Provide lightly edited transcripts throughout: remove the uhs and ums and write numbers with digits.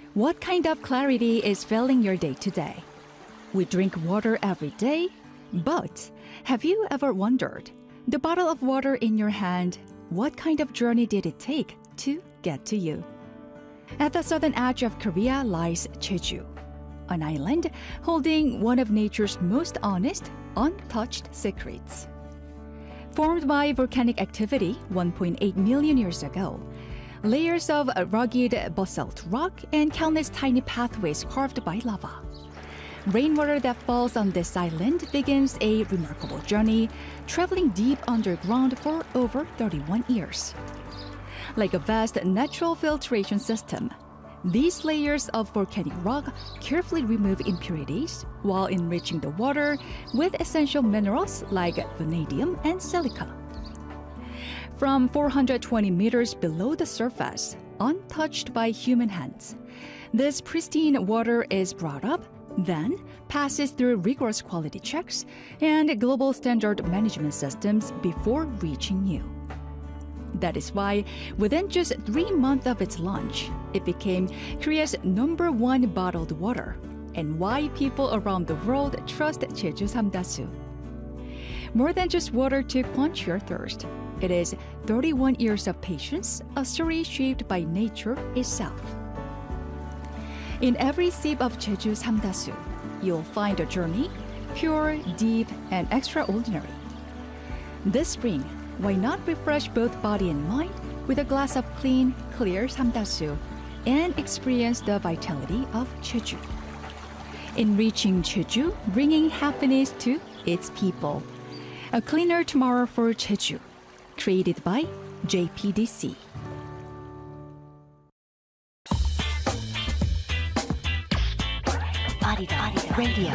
What kind of clarity is filling your day today? We drink water every day, but have you ever wondered, the bottle of water in your hand, what kind of journey did it take to get to you? At the southern edge of Korea lies Jeju, an island holding one of nature's most honest, untouched secrets. Formed by volcanic activity 1.8 million years ago, layers of rugged basalt rock and countless tiny pathways carved by lava. Rainwater that falls on this island begins a remarkable journey, traveling deep underground for over 31 years. Like a vast natural filtration system, these layers of volcanic rock carefully remove impurities while enriching the water with essential minerals like vanadium and silica. From 420 meters below the surface, untouched by human hands, this pristine water is brought up, then passes through rigorous quality checks and global standard management systems before reaching you. That is why, within just 3 months of its launch, it became Korea's #1 bottled water, and why people around the world trust Jeju Samdasu. More than just water to quench your thirst, it is 31 years of patience, a story shaped by nature itself. In every sip of Jeju Samdasu, you'll find a journey, pure, deep, and extraordinary. This spring, why not refresh both body and mind with a glass of clean, clear Samdasu and experience the vitality of Jeju. Enriching Jeju, bringing happiness to its people. A cleaner tomorrow for Jeju, created by JPDC. Arirang Radio.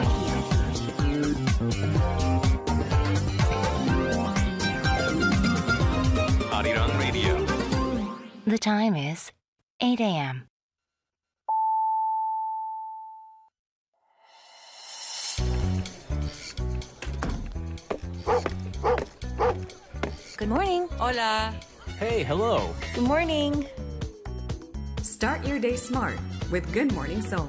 Arirang Radio. The time is 8 a.m. Good morning. Hola. Hey, hello. Good morning. Start your day smart with Good Morning Seoul.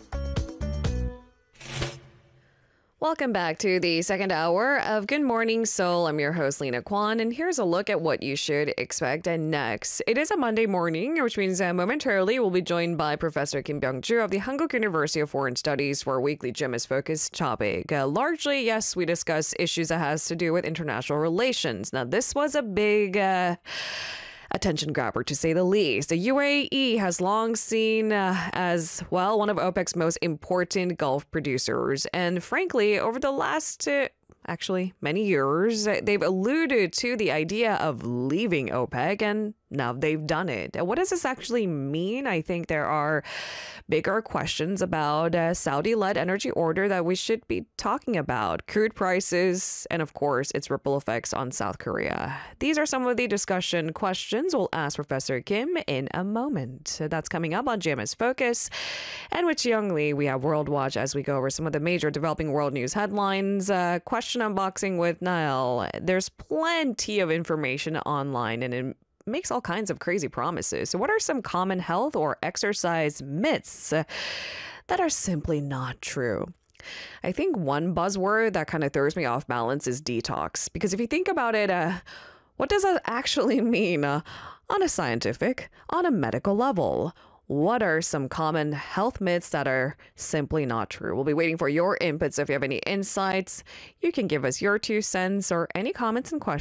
Welcome back to the second hour of Good Morning Seoul. I'm your host, Lena Kwan, and here's a look at what you should expect next. It is a Monday morning, which means momentarily we'll be joined by Professor Kim Byung-ju of the Hankuk University of Foreign Studies for our weekly GMS focused topic. Largely, yes, we discuss issues that has to do with international relations. Now, this was a big attention grabber, to say the least. The UAE has long seen as, well, one of OPEC's most important Gulf producers. And frankly, over the last actually many years, they've alluded to the idea of leaving OPEC, and now they've done it. What does this actually mean? I think there are bigger questions about Saudi-led energy order that we should be talking about, crude prices, and of course, its ripple effects on South Korea. These are some of the discussion questions we'll ask Professor Kim in a moment. That's coming up on GMS Focus. And with Young Lee, we have World Watch as we go over some of the major developing world news headlines. Question unboxing with Niall. There's plenty of information online, and it makes all kinds of crazy promises. So what are some common health or exercise myths that are simply not true? I think one buzzword that kind of throws me off balance is detox. Because if you think about it, what does that actually mean on a scientific, on a medical level? What are some common health myths that are simply not true? We'll be waiting for your input. So if you have any insights, you can give us your 2 cents or any comments and questions